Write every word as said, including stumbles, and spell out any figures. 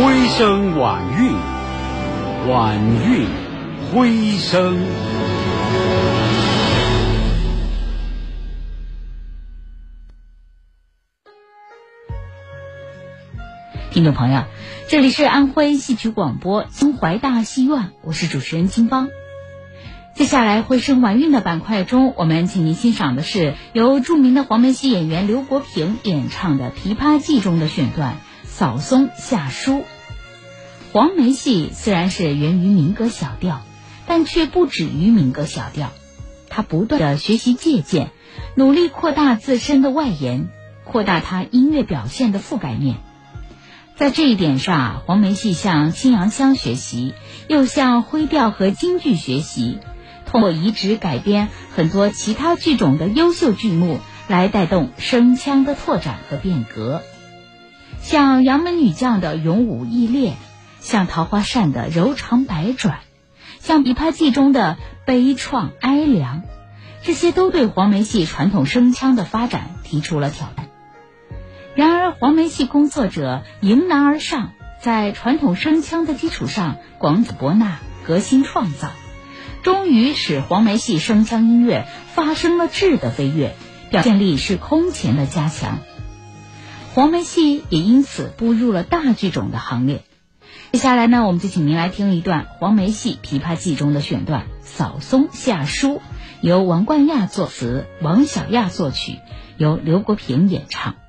徽声晚韵，晚韵徽声。 听众朋友，这里是安徽戏曲广播京淮大戏院，我是主持人金芳。接下来徽声晚韵的板块中，我们请您欣赏的是由著名的黄梅戏演员刘国平演唱的《琵琶记》中的选段《扫松下书》。黄梅戏虽然是源于民歌小调，但却不止于民歌小调，它不断地学习借鉴，努力扩大自身的外延，扩大它音乐表现的覆盖面。在这一点上，黄梅戏向青阳乡学习，又向徽调和京剧学习，通过移植改编很多其他剧种的优秀剧目，来带动声腔的拓展和变革。像杨门女将的勇武毅烈，像桃花扇的柔肠百转，像琵琶记中的悲怆哀凉，这些都对黄梅戏传统声腔的发展提出了挑战。然而黄梅戏工作者迎难而上，在传统声腔的基础上广子博纳，革新创造，终于使黄梅戏声腔音乐发生了质的飞跃，表现力是空前的加强。黄梅戏也因此步入了大剧种的行列。接下来呢，我们就请您来听一段黄梅戏《琵琶记》中的选段《扫松下书》，由王冠亚作词，王小亚作曲，由刘国平演唱。